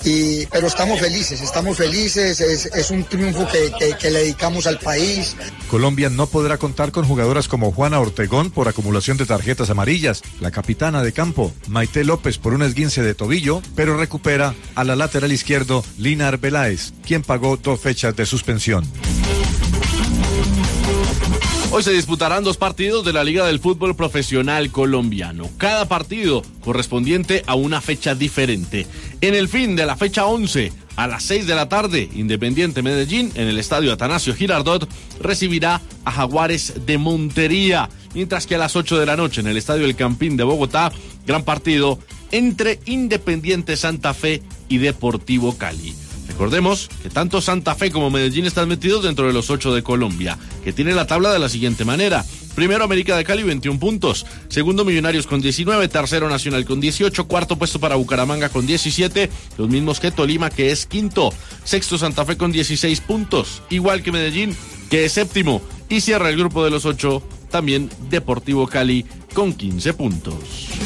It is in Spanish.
pero estamos felices, es un triunfo que le dedicamos al país. Colombia no podrá contar con jugadoras como Juana Ortegón por acumulación de tarjetas amarillas, la capitana de campo, Maite López por un esguince de tobillo, pero recupera a la lateral izquierdo Lina Arbeláez, quien pagó 2 fechas de suspensión. Hoy se disputarán 2 partidos de la Liga del Fútbol Profesional Colombiano, cada partido correspondiente a una fecha diferente. En el fin de la fecha 11, a las 6 de la tarde, Independiente Medellín, en el estadio Atanasio Girardot, recibirá a Jaguares de Montería, mientras que a las 8 de la noche, en el estadio El Campín de Bogotá, gran partido entre Independiente Santa Fe y Deportivo Cali. Recordemos que tanto Santa Fe como Medellín están metidos dentro de los 8 de Colombia, que tiene la tabla de la siguiente manera. Primero América de Cali, 21 puntos. Segundo Millonarios con 19. Tercero Nacional con 18. Cuarto puesto para Bucaramanga con 17. Los mismos que Tolima, que es quinto. Sexto Santa Fe con 16 puntos. Igual que Medellín, que es séptimo. Y cierra el grupo de los 8 también Deportivo Cali con 15 puntos.